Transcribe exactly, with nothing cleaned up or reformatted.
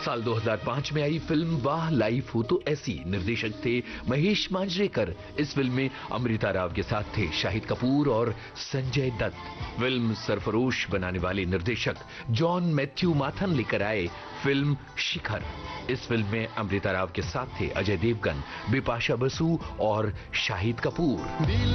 साल दो हज़ार पाँच में आई फिल्म वाह लाइफ हो तो ऐसी। निर्देशक थे महेश मांजरेकर। इस फिल्म में अमृता राव के साथ थे शाहिद कपूर और संजय दत्त। फिल्म सरफरोश बनाने वाले निर्देशक जॉन मैथ्यू माथन लेकर आए फिल्म शिखर। इस फिल्म में अमृता राव के साथ थे अजय देवगन, बिपाशा बसु और शाहिद कपूर।